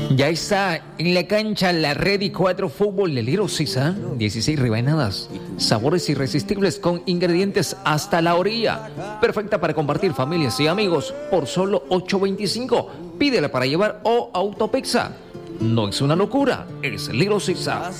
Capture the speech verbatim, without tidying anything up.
Ya está en la cancha la Ready cuatro Fútbol de Little Caesar. dieciséis rebanadas, sabores irresistibles con ingredientes hasta la orilla. Perfecta para compartir familias y amigos por solo ocho veinticinco. Pídela para llevar o autopizza. No es una locura, es Little Caesar.